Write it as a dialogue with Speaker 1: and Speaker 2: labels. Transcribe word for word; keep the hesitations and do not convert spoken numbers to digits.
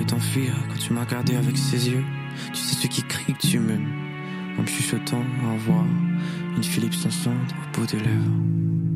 Speaker 1: voulais t'enfuir quand tu m'as regardé avec ses yeux. Tu sais ceux qui crient que tu m'aimes, en me chuchotant au revoir, une Philippe sans cendre au bout des lèvres.